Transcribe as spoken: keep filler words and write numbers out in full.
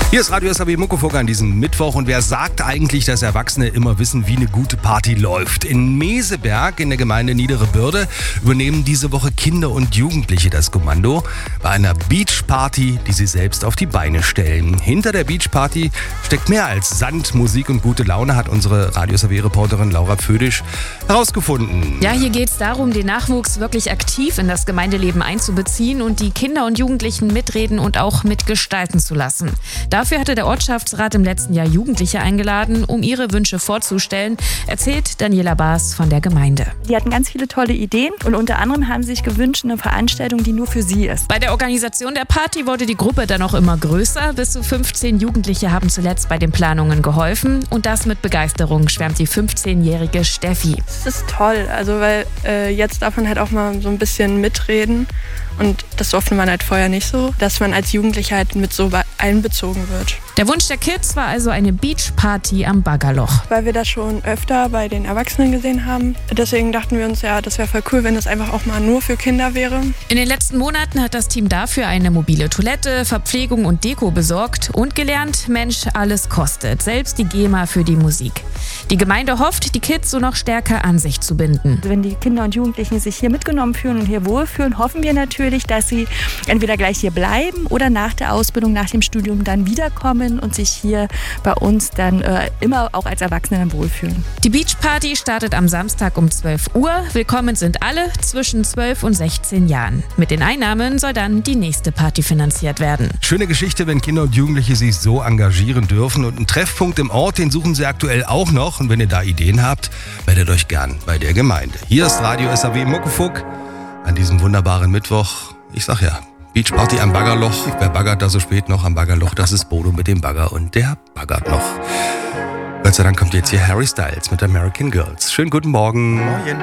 Hier ist Radio S A W Muckefuck an diesem Mittwoch und wer sagt eigentlich, dass Erwachsene immer wissen, wie eine gute Party läuft? In Meseberg in der Gemeinde Niedere Bürde übernehmen diese Woche Kinder und Jugendliche das Kommando bei einer Beachparty, die sie selbst auf die Beine stellen. Hinter der Beachparty steckt mehr als Sand, Musik und gute Laune, hat unsere Radio S A W-Reporterin Laura Pfödisch herausgefunden. Ja, hier geht es darum, den Nachwuchs wirklich aktiv in das Gemeindeleben einzubeziehen und die Kinder und Jugendlichen mitreden und auch mitgestalten zu lassen. Dafür hatte der Ortschaftsrat im letzten Jahr Jugendliche eingeladen, um ihre Wünsche vorzustellen, erzählt Daniela Baas von der Gemeinde. Die hatten ganz viele tolle Ideen und unter anderem haben sie sich gewünscht, eine Veranstaltung, die nur für sie ist. Bei der Organisation der Party wurde die Gruppe dann auch immer größer. Bis zu fünfzehn Jugendliche haben zuletzt bei den Planungen geholfen und das mit Begeisterung, schwärmt die fünfzehnjährige Steffi. Es ist toll, also weil äh, jetzt darf man halt auch mal so ein bisschen mitreden und das durfte man halt vorher nicht so, dass man als Jugendlicher halt mit so einbezogen wird. Der Wunsch der Kids war also eine Beachparty am Baggerloch. Weil wir das schon öfter bei den Erwachsenen gesehen haben. Deswegen dachten wir uns, ja, das wäre voll cool, wenn das einfach auch mal nur für Kinder wäre. In den letzten Monaten hat das Team dafür eine mobile Toilette, Verpflegung und Deko besorgt und gelernt, Mensch, alles kostet, selbst die GEMA für die Musik. Die Gemeinde hofft, die Kids so noch stärker an sich zu binden. Wenn die Kinder und Jugendlichen sich hier mitgenommen fühlen und hier wohlfühlen, hoffen wir natürlich, dass sie entweder gleich hier bleiben oder nach der Ausbildung, nach dem Studium dann wiederkommen und sich hier bei uns dann äh, immer auch als Erwachsene dann wohlfühlen. Die Beachparty startet am Samstag um zwölf Uhr. Willkommen sind alle zwischen zwölf und sechzehn Jahren. Mit den Einnahmen soll dann die nächste Party finanziert werden. Schöne Geschichte, wenn Kinder und Jugendliche sich so engagieren dürfen. Und einen Treffpunkt im Ort, den suchen sie aktuell auch noch. Und wenn ihr da Ideen habt, meldet euch gern bei der Gemeinde. Hier ist Radio S A W Muckefuck an diesem wunderbaren Mittwoch. Ich sag ja, Beachparty am Baggerloch. Wer baggert da so spät noch am Baggerloch? Das ist Bodo mit dem Bagger und der baggert noch. Gott sei Dank kommt jetzt hier Harry Styles mit American Girls. Schönen guten Morgen. Moin.